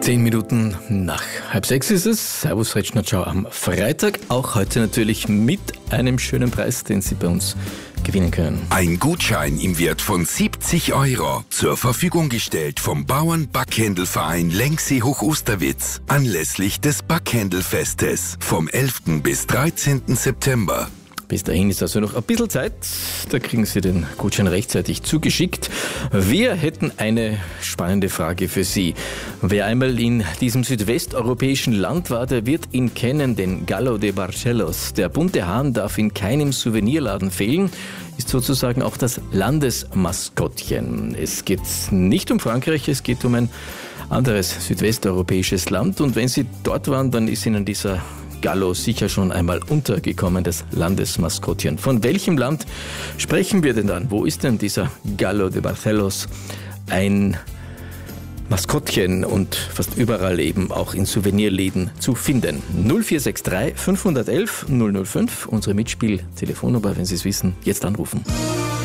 10 Minuten nach 5:30 ist es. Servus Retschnatschau am Freitag. Auch heute natürlich mit einem schönen Preis, den Sie bei uns gewinnen können. Ein Gutschein im Wert von 70 € zur Verfügung gestellt vom Bauern-Backhändelverein Lenksee Hoch-Osterwitz anlässlich des Backhändelfestes vom 11. bis 13. September. Bis dahin ist also noch ein bisschen Zeit. Da kriegen Sie den Gutschein rechtzeitig zugeschickt. Wir hätten eine spannende Frage für Sie. Wer einmal in diesem südwesteuropäischen Land war, der wird ihn kennen, den Gallo de Barcelos. Der bunte Hahn darf in keinem Souvenirladen fehlen, ist sozusagen auch das Landesmaskottchen. Es geht nicht um Frankreich, es geht um ein anderes südwesteuropäisches Land. Und wenn Sie dort waren, dann ist Ihnen dieser Gallo sicher schon einmal untergekommen, das Landesmaskottchen. Von welchem Land sprechen wir denn dann? Wo ist denn dieser Gallo de Barcelos ein Maskottchen und fast überall eben auch in Souvenirläden zu finden? 0463 511 005, unsere Mitspiel-Telefonnummer, wenn Sie es wissen, jetzt anrufen.